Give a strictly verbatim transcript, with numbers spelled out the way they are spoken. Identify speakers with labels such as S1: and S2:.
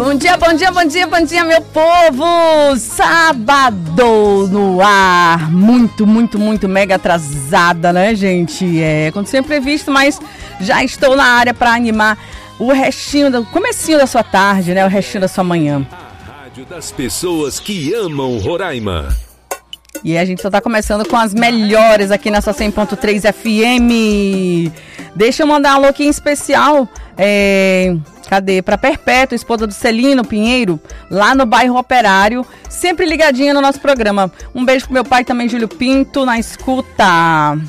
S1: Bom dia, bom dia, bom dia, bom dia, meu povo! Sábado no ar, muito, muito, muito mega atrasada, né, gente? É, aconteceu imprevisto, mas já estou na área para animar o restinho, do comecinho da sua tarde, né, o restinho da sua manhã.
S2: A rádio das pessoas que amam Roraima.
S1: E a gente só tá começando com as melhores aqui nessa cem ponto três F M. Deixa eu mandar um alô aqui em especial, é... Cadê? Para Perpétua, esposa do Celino Pinheiro, lá no bairro Operário, sempre ligadinha no nosso programa. Um beijo pro meu pai também, Júlio Pinto, na escuta.